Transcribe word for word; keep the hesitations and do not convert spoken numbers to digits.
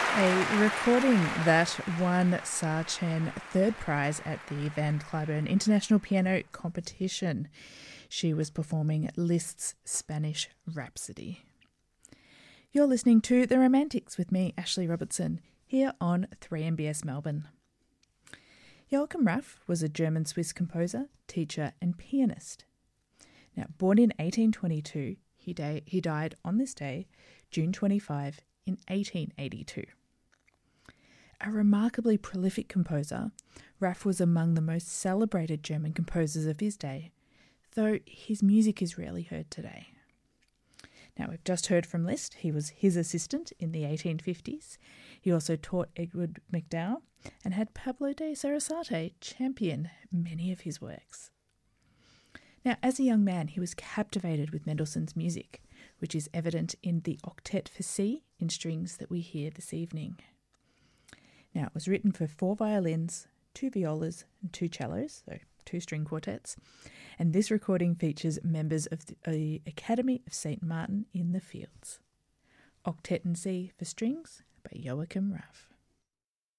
A recording that won Sa Chen third prize at the Van Cliburn International Piano Competition. She was performing Liszt's Spanish Rhapsody. You're listening to The Romantics with me, Ashley Robertson, here on three M B S Melbourne. Joachim Raff was a German-Swiss composer, teacher and pianist. Now, born in eighteen twenty-two, he, da- he died on this day, June twenty-fifth, in eighteen eighty-two. A remarkably prolific composer, Raff was among the most celebrated German composers of his day, though his music is rarely heard today. Now, we've just heard from Liszt. He was his assistant in the eighteen fifties. He also taught Edward MacDowell and had Pablo de Sarasate champion many of his works. Now, as a young man, he was captivated with Mendelssohn's music, which is evident in the Octet for C in strings that we hear this evening. Now, it was written for four violins, two violas and two cellos, so two string quartets, and this recording features members of the, the Academy of Saint Martin in the Fields. Octet in C for strings by Joachim Raff.